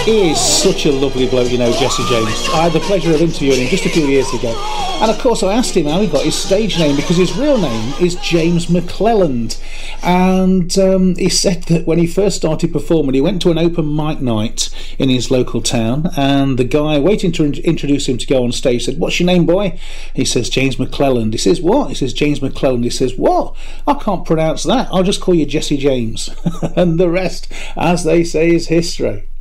He is such a lovely bloke, you know, Jesse James. I had the pleasure of interviewing him just a few years ago. And of course I asked him how he got his stage name, because his real name is James McClelland. And he said that when he first started performing, he went to an open mic night in his local town, and the guy waiting to introduce him to go on stage said, "What's your name, boy?" He says, "James McClelland." He says, "What?" He says, "James McClelland." He says, "What? I can't pronounce that. I'll just call you Jesse James." And the rest, as they say, is history.